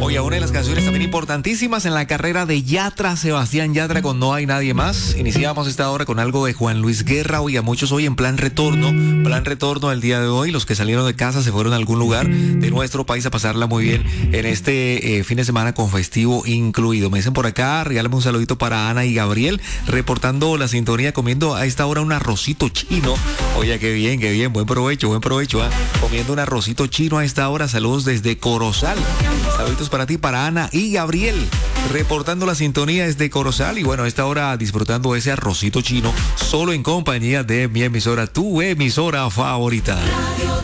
Oye, una de las canciones también importantísimas en la carrera de Yatra, Sebastián Yatra, con No Hay Nadie Más. Iniciamos esta hora con algo de Juan Luis Guerra. Oye, a muchos hoy en plan retorno el día de hoy. Los que salieron de casa se fueron a algún lugar de nuestro país a pasarla muy bien en este fin de semana con festivo incluido. Me dicen por acá, regálame un saludito para Ana y Gabriel, reportando la sintonía, comiendo a esta hora un arrocito chino. Oye, qué bien, buen provecho, comiendo un arrocito chino a esta hora. Saludos desde Corozal. Saluditos para ti, para Ana y Gabriel, reportando la sintonía desde Corozal. Y bueno, a esta hora disfrutando ese arrocito chino, solo en compañía de mi emisora, tu emisora favorita.